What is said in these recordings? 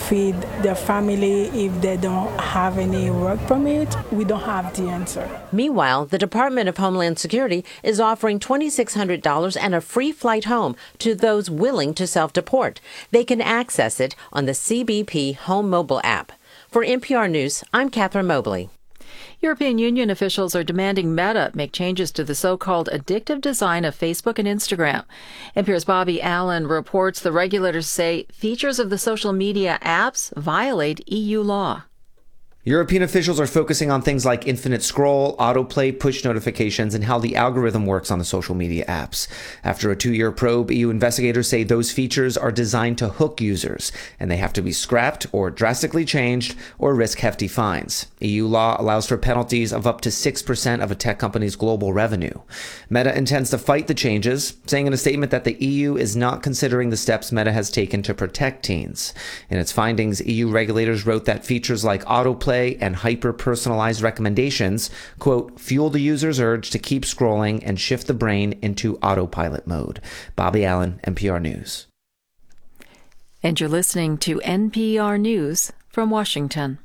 feed their family if they don't have any work permit. We don't have the answer. Meanwhile, the Department of Homeland Security is offering $2,600 and a free flight home to those willing to self-deport. They can access it on the CBP Home Mobile app. For NPR News, I'm Catherine Mobley. European Union officials are demanding Meta make changes to the so-called addictive design of Facebook and Instagram. NPR's Bobby Allen reports the regulators say features of the social media apps violate EU law. European officials are focusing on things like infinite scroll, autoplay, push notifications, and how the algorithm works on the social media apps. After a 2-year probe, EU investigators say those features are designed to hook users, and they have to be scrapped or drastically changed or risk hefty fines. EU law allows for penalties of up to 6% of a tech company's global revenue. Meta intends to fight the changes, saying in a statement that the EU is not considering the steps Meta has taken to protect teens. In its findings, EU regulators wrote that features like autoplay and hyper-personalized recommendations, quote, fuel the user's urge to keep scrolling and shift the brain into autopilot mode. Bobby Allen, NPR News. And you're listening to NPR News from Washington.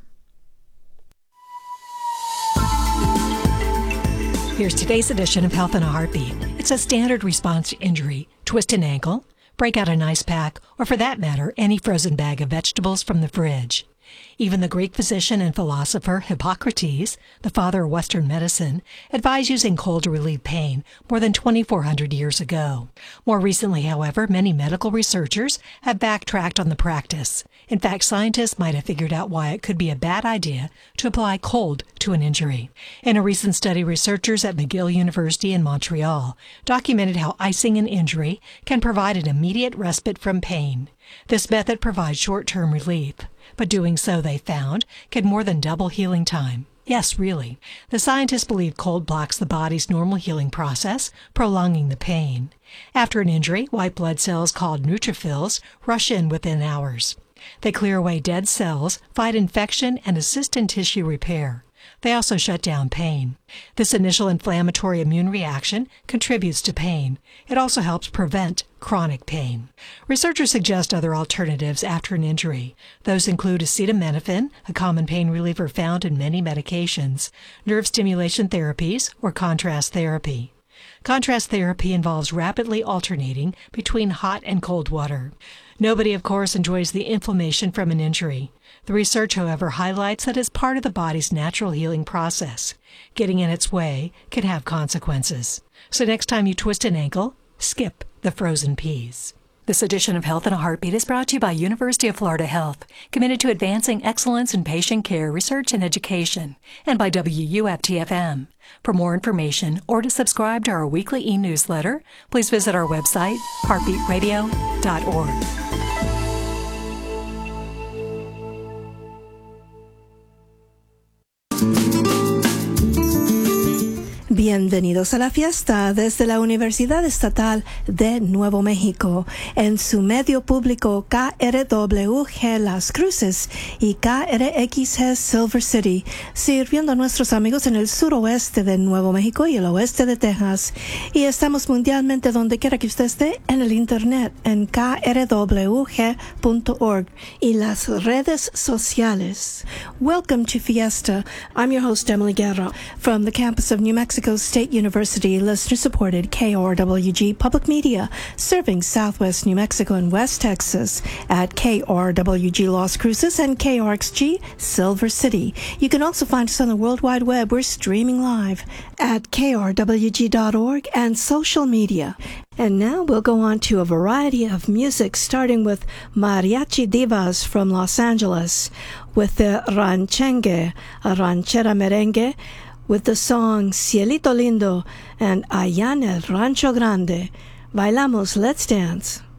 Here's today's edition of Health in a Heartbeat. It's a standard response to injury, twist an ankle, break out an ice pack, or for that matter, any frozen bag of vegetables from the fridge. Even the Greek physician and philosopher Hippocrates, the father of Western medicine, advised using cold to relieve pain more than 2,400 years ago. More recently, however, many medical researchers have backtracked on the practice. In fact, scientists might have figured out why it could be a bad idea to apply cold to an injury. In a recent study, researchers at McGill University in Montreal documented how icing an injury can provide an immediate respite from pain. This method provides short-term relief, but doing so, they found, can more than double healing time. Yes, really. The scientists believe cold blocks the body's normal healing process, prolonging the pain. After an injury, white blood cells called neutrophils rush in within hours. They clear away dead cells, fight infection, and assist in tissue repair. They also shut down pain. This initial inflammatory immune reaction contributes to pain. It also helps prevent chronic pain. Researchers suggest other alternatives after an injury. Those include acetaminophen, a common pain reliever found in many medications, nerve stimulation therapies, or contrast therapy. Contrast therapy involves rapidly alternating between hot and cold water. Nobody, of course, enjoys the inflammation from an injury. The research, however, highlights that it's part of the body's natural healing process. Getting in its way can have consequences. So next time you twist an ankle, skip the frozen peas. This edition of Health in a Heartbeat is brought to you by University of Florida Health, committed to advancing excellence in patient care, research, and education, and by WUFT-FM. For more information or to subscribe to our weekly e-newsletter, please visit our website, heartbeatradio.org. Bienvenidos a la fiesta desde la Universidad Estatal de Nuevo México en su medio público KRWG Las Cruces y KRXG Silver City, sirviendo a nuestros amigos en el suroeste de Nuevo México y el oeste de Texas. Y estamos mundialmente donde quiera que usted esté en el internet en krwg.org y las redes sociales. Welcome to Fiesta. I'm your host, Emily Guerra, from the campus of New Mexico State University, listener-supported KRWG Public Media, serving Southwest New Mexico and West Texas at KRWG Las Cruces and KRXG Silver City. You can also find us on the World Wide Web. We're streaming live at krwg.org and social media. And now we'll go on to a variety of music, starting with Mariachi Divas from Los Angeles with the Ranchengue, a ranchera merengue, with the song Cielito Lindo and Allá en el Rancho Grande. Bailamos, let's dance.